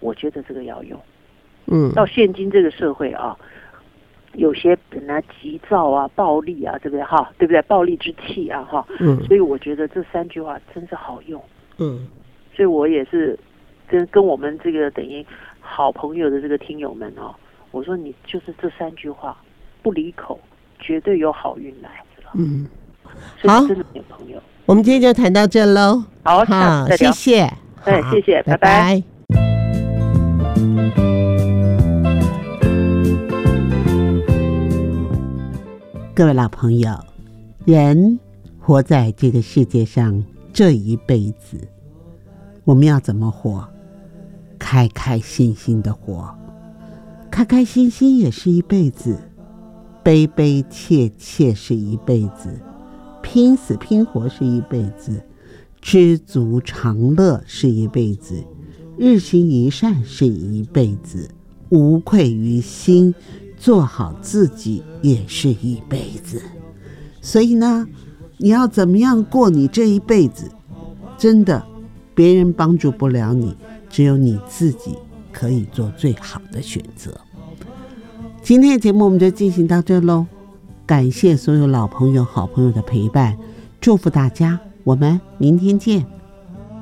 我觉得这个要用。到现今这个社会啊，有些本来急躁啊、暴力啊，对不对哈？对不对？暴力之气啊哈。所以我觉得这3句话真是好用。所以我也是跟我们这个等于好朋友的这个听友们哦，我说你就是这3句话不离口，绝对有好运来。好，真的有朋友。 我们今天就谈到这喽。 好，下次再聊。 谢谢。 谢谢，拜拜。 各位老朋友，人活在这个世界上这一辈子，我们要怎么活？开开心心的活，开开心心也是一辈子，悲悲切切是一辈子，拼死拼活是一辈子，知足常乐是一辈子，日行一善是一辈子，无愧于心，做好自己也是一辈子。所以呢，你要怎么样过你这一辈子，真的别人帮助不了你，只有你自己可以做最好的选择。今天的节目我们就进行到这喽，感谢所有老朋友好朋友的陪伴，祝福大家，我们明天见。